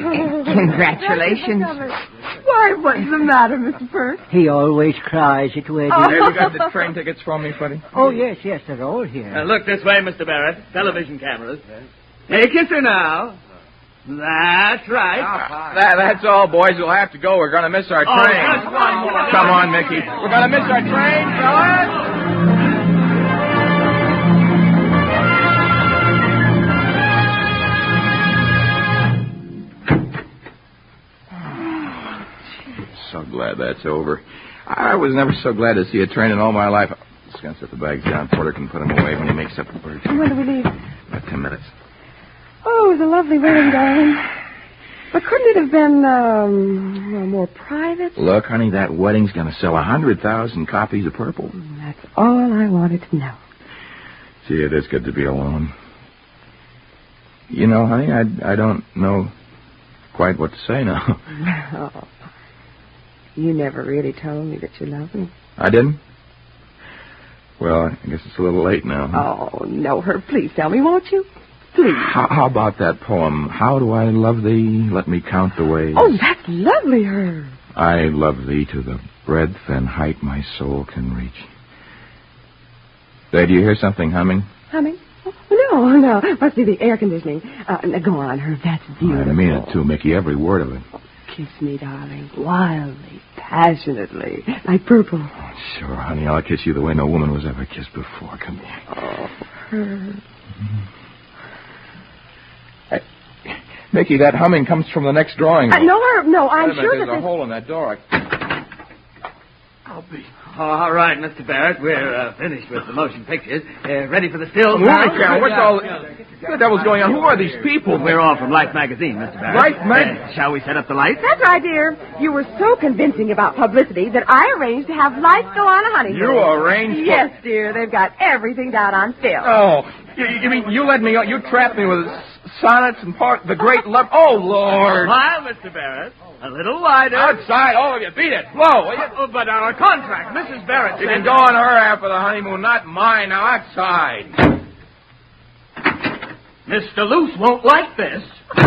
Congratulations. Why, what's the matter, Mr. Pert? He always cries at weddings. Have you got the train tickets for me, Freddie? Oh, yes, they're all here. Look this way, Mr. Barrett. Television cameras. Hey, kiss her now. That's right. That's all, boys. We'll have to go. We're going to miss our train. Just one more. Come on, Mickey. We're going to miss our train, fellas. So glad that's over. I was never so glad to see a train in all my life. Just going to set the bags down. Porter can put them away when he makes up the bird. When do we leave? About 10 minutes. Oh, it was a lovely wedding, darling. But couldn't it have been, more private? Look, honey, that wedding's going to sell 100,000 copies of Purple. That's all I wanted to know. Gee, it is good to be alone. You know, honey, I don't know quite what to say now. Oh, you never really told me that you loved me. I didn't? Well, I guess it's a little late now. Huh? Oh, no, Herb, please tell me, won't you? Please. How about that poem? How do I love thee? Let me count the ways. Oh, that's lovely, Herb. I love thee to the breadth and height my soul can reach. There, do you hear something humming? Humming? Oh, no. Must be the air conditioning. Go on, Herb. That's beautiful. I mean it, too, Mickey. Every word of it. Kiss me, darling. Wildly, passionately. Like Purple. Oh, sure, honey. I'll kiss you the way no woman was ever kissed before. Come here. Oh, Herb. Mickey, that humming comes from the next drawing room. No, Herb, no, I'm sure there's a hole in that door. I'll be... All right, Mr. Barrett, we're finished with the motion pictures. Ready for the stills Movie now? camera, what's all... What the devil's going on? Who are these people? We're all from Life Magazine, Mr. Barrett. Life Magazine? Shall we set up the lights? That's right, dear. You were so convincing about publicity that I arranged to have Lights go on a honeymoon. You arranged? Yes, dear. They've got everything down on film. Oh, you mean you led me... You trapped me with sonnets and the great love... Oh, Lord. Smile, Mr. Barrett. A little wider. Outside, all of you. Beat it. Blow. But our contract, Mrs. Barrett... You can go on her half of the honeymoon, not mine. Now, outside. Mr. Luce won't like this.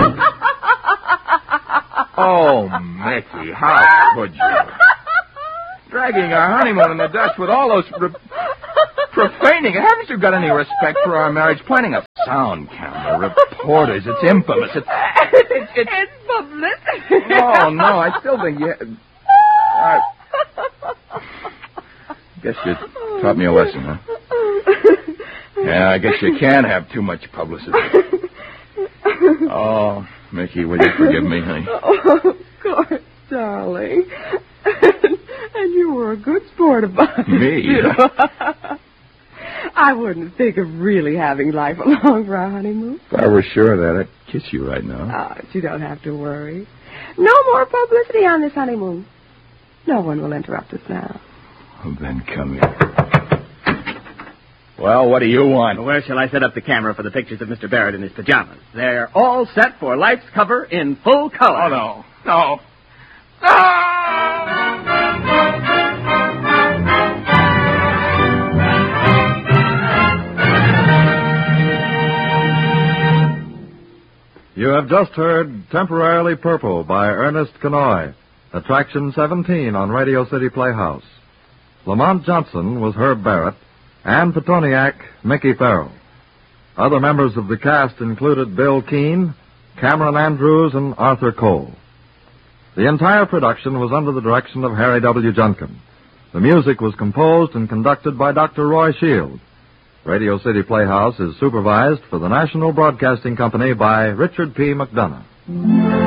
Oh, Mickey, how could you? Dragging our honeymoon in the dust with all those profaning. Haven't you got any respect for our marriage? Planning a sound camera, reporters. It's infamous. It's publicity. No, I still think you... I guess you taught me a lesson, huh? Yeah, I guess you can't have too much publicity. Oh, Mickey, will you forgive me, honey? Oh, of course, darling. And you were a good sport about it. Me? I wouldn't think of really having Life along for our honeymoon. If I were sure of that, I'd kiss you right now. Oh, you don't have to worry. No more publicity on this honeymoon. No one will interrupt us now. Well, then come here. Well, what do you want? Where shall I set up the camera for the pictures of Mr. Barrett in his pajamas? They're all set for Life's cover in full color. Oh, no. No. You have just heard Temporarily Purple by Ernest Kanoy, Attraction 17 on Radio City Playhouse. Lamont Johnson was Herb Barrett, and Petoniak, Mickey Farrell. Other members of the cast included Bill Keane, Cameron Andrews, and Arthur Cole. The entire production was under the direction of Harry W. Junkin. The music was composed and conducted by Dr. Roy Shield. Radio City Playhouse is supervised for the National Broadcasting Company by Richard P. McDonough.